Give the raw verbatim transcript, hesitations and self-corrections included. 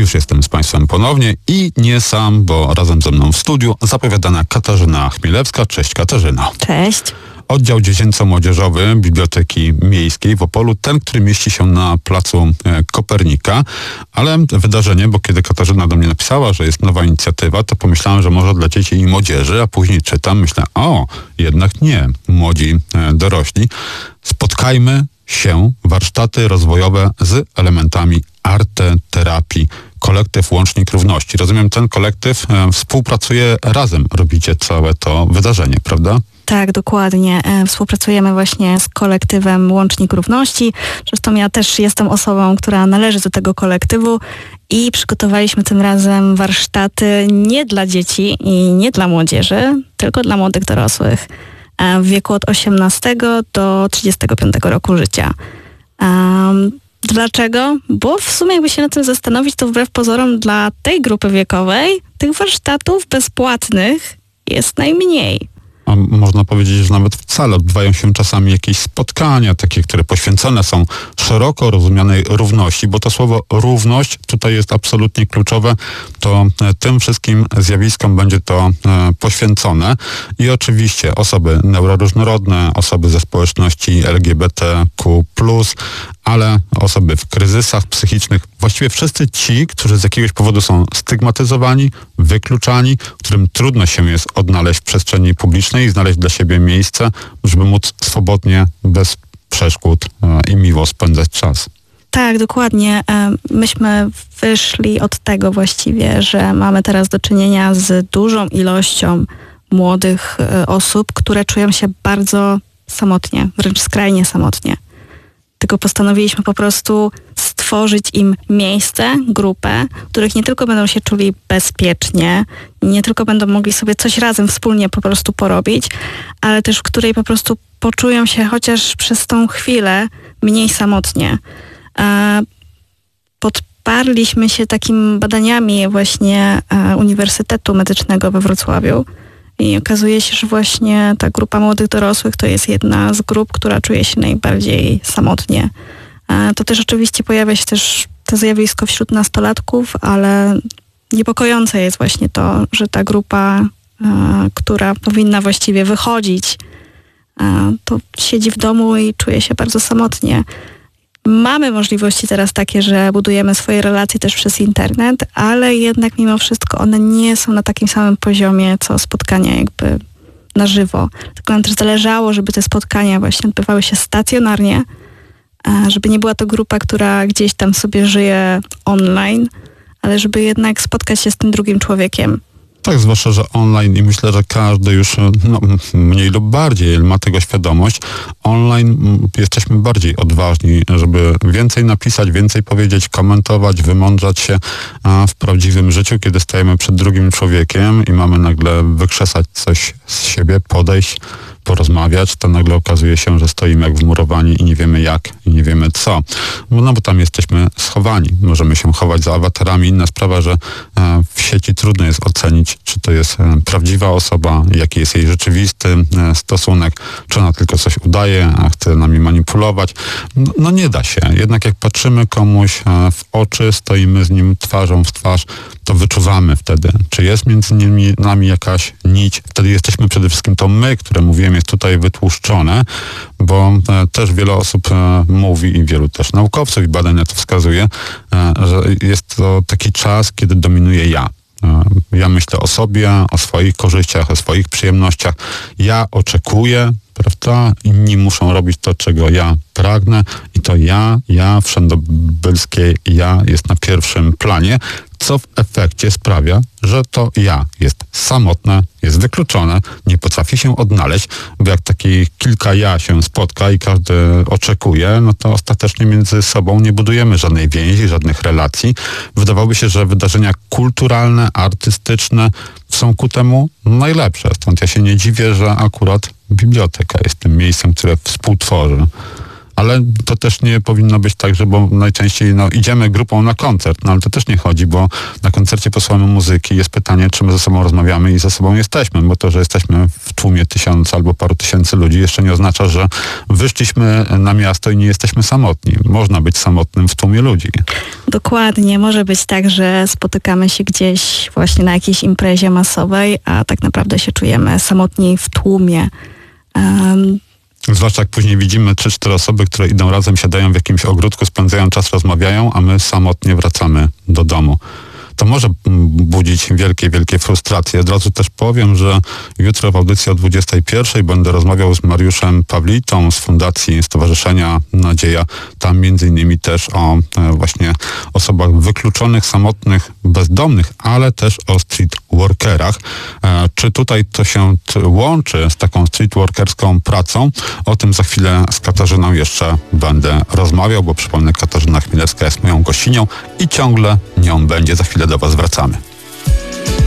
już jestem z Państwem ponownie i nie sam, bo razem ze mną w studiu zapowiadana Katarzyna Chmielewska. Cześć Katarzyno. Cześć. Oddział Dziecięco-Młodzieżowy Biblioteki Miejskiej w Opolu, ten, który mieści się na placu Kopernika, ale wydarzenie, bo kiedy Katarzyna do mnie napisała, że jest nowa inicjatywa, to pomyślałem, że może dla dzieci i młodzieży, a później czytam, myślę, o, jednak nie, młodzi dorośli. Spotkajmy się, warsztaty rozwojowe z elementami arteterapii. Kolektyw Łącznik Równości. Rozumiem, ten kolektyw e, współpracuje razem, robicie całe to wydarzenie, prawda? Tak, dokładnie. E, współpracujemy właśnie z kolektywem Łącznik Równości. Zresztą ja też jestem osobą, która należy do tego kolektywu i przygotowaliśmy tym razem warsztaty nie dla dzieci i nie dla młodzieży, tylko dla młodych dorosłych e, w wieku od osiemnastego do trzydziestego piątego roku życia. Um, Dlaczego? Bo w sumie jakby się nad tym zastanowić, to wbrew pozorom dla tej grupy wiekowej tych warsztatów bezpłatnych jest najmniej. A można powiedzieć, że nawet wcale odbywają się czasami jakieś spotkania, takie, które poświęcone są szeroko rozumianej równości, bo to słowo równość tutaj jest absolutnie kluczowe, to tym wszystkim zjawiskom będzie to e, poświęcone i oczywiście osoby neuroróżnorodne, osoby ze społeczności L G B T Q plus, ale osoby w kryzysach psychicznych, właściwie wszyscy ci, którzy z jakiegoś powodu są stygmatyzowani, wykluczani, którym trudno się jest odnaleźć w przestrzeni publicznej i znaleźć dla siebie miejsce, żeby móc swobodnie, bez przeszkód e, i miło spędzać czas. Tak, dokładnie. Myśmy wyszli od tego właściwie, że mamy teraz do czynienia z dużą ilością młodych osób, które czują się bardzo samotnie, wręcz skrajnie samotnie. Tylko postanowiliśmy po prostu stworzyć im miejsce, grupę, w których nie tylko będą się czuli bezpiecznie, nie tylko będą mogli sobie coś razem wspólnie po prostu porobić, ale też w której po prostu poczują się chociaż przez tą chwilę mniej samotnie. Podparliśmy się takimi badaniami właśnie Uniwersytetu Medycznego we Wrocławiu i okazuje się, że właśnie ta grupa młodych dorosłych to jest jedna z grup, która czuje się najbardziej samotnie. To też oczywiście pojawia się też to zjawisko wśród nastolatków, ale niepokojące jest właśnie to, że ta grupa, która powinna właściwie wychodzić, to siedzi w domu i czuje się bardzo samotnie. Mamy możliwości teraz takie, że budujemy swoje relacje też przez internet, ale jednak mimo wszystko one nie są na takim samym poziomie, co spotkania jakby na żywo. Tylko nam też zależało, żeby te spotkania właśnie odbywały się stacjonarnie, żeby nie była to grupa, która gdzieś tam sobie żyje online, ale żeby jednak spotkać się z tym drugim człowiekiem. Tak, zwłaszcza, że online i myślę, że każdy już no, mniej lub bardziej ma tego świadomość. Online jesteśmy bardziej odważni, żeby więcej napisać, więcej powiedzieć, komentować, wymądrzać się, a w prawdziwym życiu, kiedy stajemy przed drugim człowiekiem i mamy nagle wykrzesać coś z siebie, podejść, porozmawiać, to nagle okazuje się, że stoimy jak wmurowani i nie wiemy jak i nie wiemy co. No bo tam jesteśmy schowani. Możemy się chować za awatarami. Inna sprawa, że w sieci trudno jest ocenić, czy to jest prawdziwa osoba, jaki jest jej rzeczywisty stosunek, czy ona tylko coś udaje, a chce nami manipulować. No, no nie da się. Jednak jak patrzymy komuś w oczy, stoimy z nim twarzą w twarz, to wyczuwamy wtedy, czy jest między nimi, nami jakaś nić. Wtedy jesteśmy przede wszystkim to my, które mówiłem, jest tutaj wytłuszczone, bo e, też wiele osób e, mówi i wielu też naukowców i badania to wskazuje, e, że jest to taki czas, kiedy dominuje ja. E, ja myślę o sobie, o swoich korzyściach, o swoich przyjemnościach. Ja oczekuję, prawda? Inni muszą robić to, czego ja pragnę i to ja, ja, wszędobylskie ja jest na pierwszym planie, co w efekcie sprawia, że to ja jest samotne, jest wykluczone, nie potrafi się odnaleźć, bo jak takie kilka ja się spotka i każdy oczekuje, no to ostatecznie między sobą nie budujemy żadnej więzi, żadnych relacji. Wydawałoby się, że wydarzenia kulturalne, artystyczne są ku temu najlepsze. Stąd ja się nie dziwię, że akurat biblioteka jest tym miejscem, które współtworzy Ale to też nie powinno być tak, że bo najczęściej no, idziemy grupą na koncert, no ale to też nie chodzi, bo na koncercie posłuchamy muzyki, jest pytanie, czy my ze sobą rozmawiamy i ze sobą jesteśmy, bo to, że jesteśmy w tłumie tysiąca albo paru tysięcy ludzi jeszcze nie oznacza, że wyszliśmy na miasto i nie jesteśmy samotni. Można być samotnym w tłumie ludzi. Dokładnie. Może być tak, że spotykamy się gdzieś właśnie na jakiejś imprezie masowej, a tak naprawdę się czujemy samotni w tłumie. Um, Zwłaszcza jak później widzimy trzy, cztery osoby, które idą razem, siadają w jakimś ogródku, spędzają czas, rozmawiają, a my samotnie wracamy do domu. To może budzić wielkie, wielkie frustracje. Od razu też powiem, że jutro w audycji o dwudziestej pierwszej będę rozmawiał z Mariuszem Pawlitą z Fundacji Stowarzyszenia Nadzieja. Tam między innymi też o e, właśnie osobach wykluczonych, samotnych, bezdomnych, ale też o street workerach. E, czy tutaj to się t- łączy z taką street workerską pracą? O tym za chwilę z Katarzyną jeszcze będę rozmawiał, bo przypomnę, Katarzyna Chmielewska jest moją gościnią i ciągle nią będzie. Za chwilę do Was wracamy.